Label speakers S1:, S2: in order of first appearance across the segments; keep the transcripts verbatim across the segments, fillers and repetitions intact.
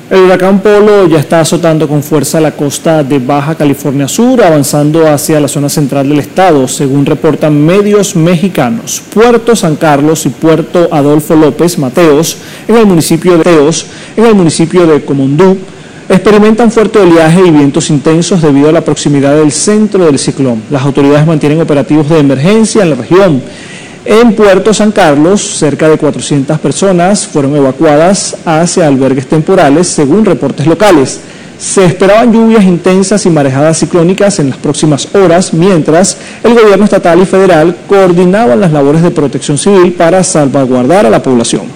S1: El huracán Polo ya está azotando con fuerza la costa de Baja California Sur, avanzando hacia la zona central del estado, según reportan medios mexicanos. Puerto San Carlos y Puerto Adolfo López Mateos, en el municipio de Teos, en el municipio de Comondú, experimentan fuerte oleaje y vientos intensos debido a la proximidad del centro del ciclón. Las autoridades mantienen operativos de emergencia en la región. En Puerto San Carlos, cerca de cuatrocientas personas fueron evacuadas hacia albergues temporales, según reportes locales. Se esperaban lluvias intensas y marejadas ciclónicas en las próximas horas, mientras el gobierno estatal y federal coordinaban las labores de protección civil para salvaguardar a la población.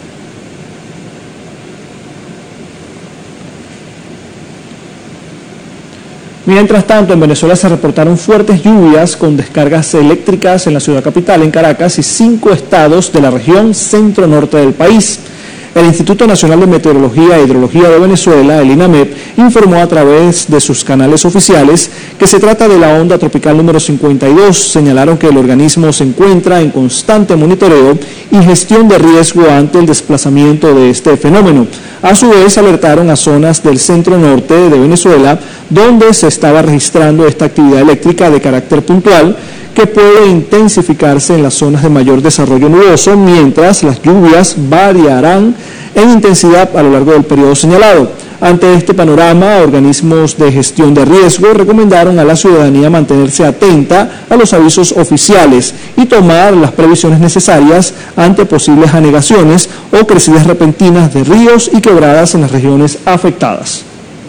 S1: Mientras tanto, en Venezuela se reportaron fuertes lluvias con descargas eléctricas en la ciudad capital, en Caracas, y cinco estados de la región centro-norte del país. El Instituto Nacional de Meteorología e Hidrología de Venezuela, el INAMEP, informó a través de sus canales oficiales que se trata de la onda tropical número cincuenta y dos. Señalaron que el organismo se encuentra en constante monitoreo y gestión de riesgo ante el desplazamiento de este fenómeno. A su vez, alertaron a zonas del centro-norte de Venezuela, donde se estaba registrando esta actividad eléctrica de carácter puntual, que puede intensificarse en las zonas de mayor desarrollo nuboso, mientras las lluvias variarán en intensidad a lo largo del periodo señalado. Ante este panorama, organismos de gestión de riesgo recomendaron a la ciudadanía mantenerse atenta a los avisos oficiales y tomar las previsiones necesarias ante posibles anegaciones o crecidas repentinas de ríos y quebradas en las regiones afectadas.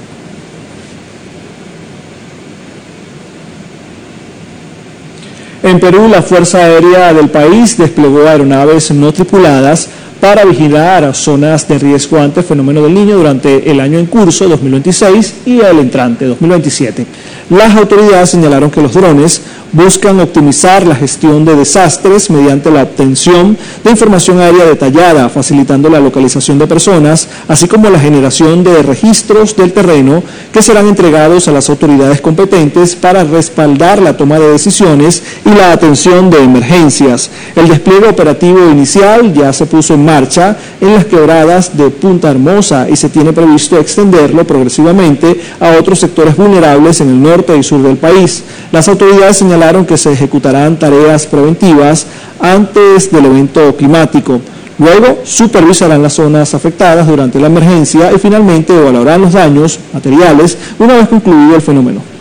S1: En Perú, la Fuerza Aérea del país desplegó aeronaves no tripuladas para vigilar zonas de riesgo ante el fenómeno del Niño durante el año en curso dos mil veintiséis y el entrante dos mil veintisiete. Las autoridades señalaron que los drones buscan optimizar la gestión de desastres mediante la obtención de información aérea detallada, facilitando la localización de personas, así como la generación de registros del terreno que serán entregados a las autoridades competentes para respaldar la toma de decisiones y la atención de emergencias. El despliegue operativo inicial ya se puso en marcha en las quebradas de Punta Hermosa y se tiene previsto extenderlo progresivamente a otros sectores vulnerables en el norte y sur del país. Las autoridades señalaron que se ejecutarán tareas preventivas antes del evento climático. Luego supervisarán las zonas afectadas durante la emergencia y finalmente evaluarán los daños materiales una vez concluido el fenómeno.